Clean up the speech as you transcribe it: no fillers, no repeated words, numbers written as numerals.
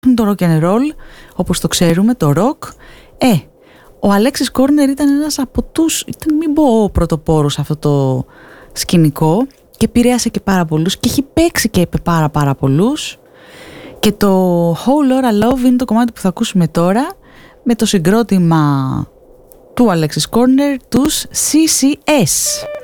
το rock and roll, όπως το ξέρουμε, το rock. Ο Αλέξης Κόρνερ ήταν ένας από τους, μην πω πρωτοπόρους σε αυτό το σκηνικό, και επηρέασε και πάρα πολλούς και έχει παίξει και πάρα πολλούς. Και το Whole Lotta Love είναι το κομμάτι που θα ακούσουμε τώρα, με το συγκρότημα του Αλέξης Κόρνερ, τους CCS.